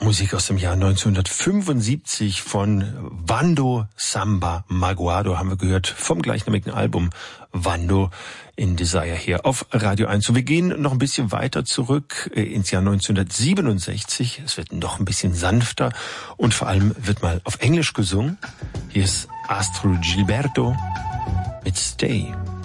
Musik aus dem Jahr 1975 von Vando Samba Maguado haben wir gehört vom gleichnamigen Album Vando in Desire hier auf Radio 1. Und wir gehen noch ein bisschen weiter zurück ins Jahr 1967. Es wird noch ein bisschen sanfter und vor allem wird mal auf Englisch gesungen. Hier ist Astrud Gilberto mit Stay.